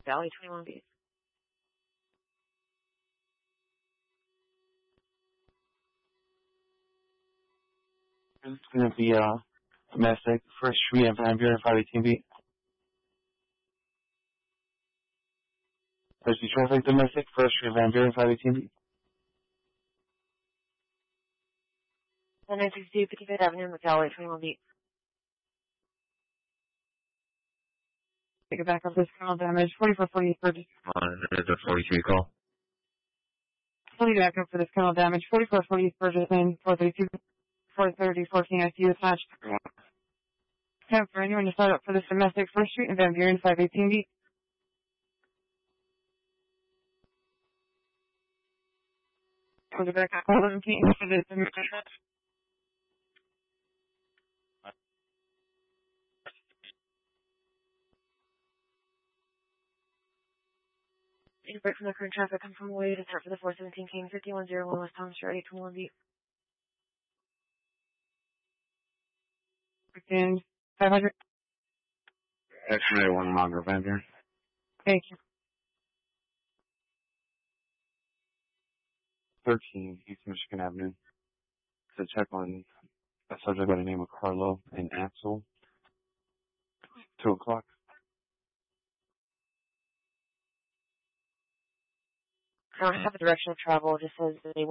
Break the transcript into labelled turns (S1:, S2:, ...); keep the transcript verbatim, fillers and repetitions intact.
S1: Valley twenty-one B.
S2: It's going to be uh, domestic, First Street and Van Buren, five eighteen B. There's the traffic domestic, First Street, Van Buren, five eighteen B.
S1: one nine six two, fifty-fifth Avenue, McAllen, twenty-one B. Take it back up this criminal damage, forty-four forty Burgess.
S3: On the forty-three call.
S1: Fully back up for this criminal damage, forty-four forty Burgess Lane, four thirty-two, four thirty, fourteen I C U attached. Time for anyone to start up for this domestic, First Street and Van Buren, five eighteen B. Take it back up, eleven P M for this domestic. Take a break from the current traffic. Come from away to start for the four seventeen King, fifty-one oh one West Thomas Street, eight twenty-one B. And five hundred.
S2: X-ray one longer, Van Buren.
S1: Thank you.
S2: thirteen East Michigan Avenue. To check on a subject by the name of Carlo and Axel. Two o'clock.
S1: I don't have a direction of travel. It just says that they